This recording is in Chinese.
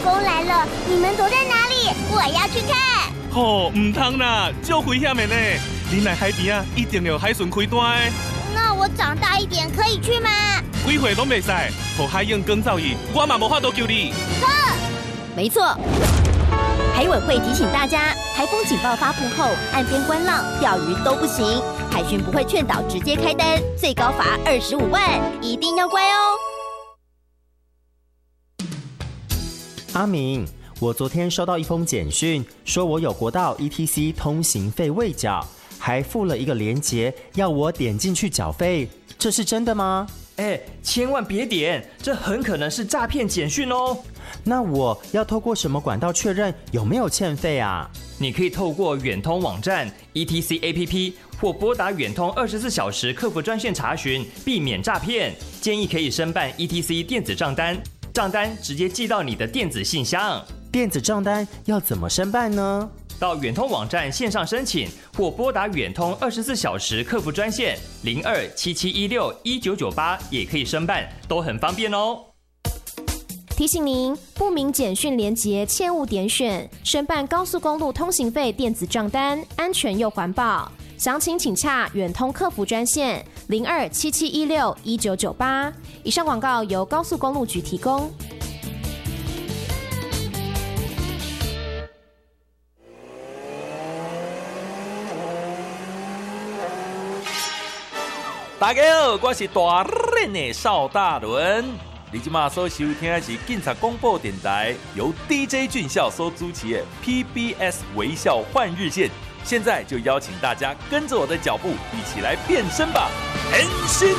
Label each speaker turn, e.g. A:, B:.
A: 风来了，你们躲在哪里？我要去看。
B: 哦，唔通啦，足危险的呢！你来海边啊，一定有海巡开单的。
A: 那我长大一点可以去吗？
B: 几岁拢袂使，和海用更造诣，我嘛无法度救你。
C: 没错。海委会提醒大家，台风警报发布后，岸边观浪、钓鱼都不行。海巡不会劝导直接开单，最高罚25万，一定要乖哦。
D: 阿明，我昨天收到一封简讯，说我有国道 ETC 通行费未缴，还附了一个连结，要我点进去缴费，这是真的吗？
E: 千万别点，这很可能是诈骗简讯哦。
D: 那我要透过什么管道确认有没有欠费啊？
E: 你可以透过远通网站、ETC APP 或拨打远通24小时客服专线查询，避免诈骗。建议可以申办 ETC 电子账单，账单直接寄到你的电子信箱。
D: 电子账单要怎么申办呢？
E: 到远通网站线上申请，或拨打远通24小时客服专线0277161998也可以申办，都很方便哦。
F: 提醒您，不明简讯连结切勿点选，申办高速公路通行费电子账单，安全又环保。详情请洽远通客服专线0277161998。以上广告由高速公路局提供。
G: 大家好，我是大练的邵大伦。你今麦所收听的是警察广播电台，由 DJ 俊孝所主持的 PBS 微笑换日线。现在就邀请大家跟着我的脚步，一起来变身吧！変身。